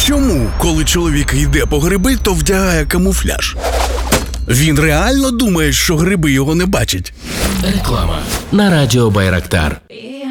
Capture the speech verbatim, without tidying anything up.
Чому, коли чоловік йде по гриби, то вдягає камуфляж? Він реально думає, що гриби його не бачать? Реклама на радіо Байрактар.